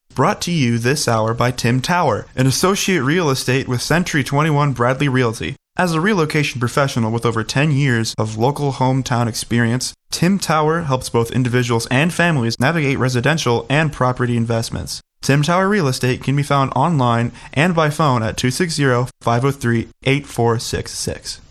Brought to you this hour by Tim Tower, an associate real estate with Century 21 Bradley Realty. As a relocation professional with over 10 years of local hometown experience, Tim Tower helps both individuals and families navigate residential and property investments. Tim Tower Real Estate can be found online and by phone at 260-503-8466.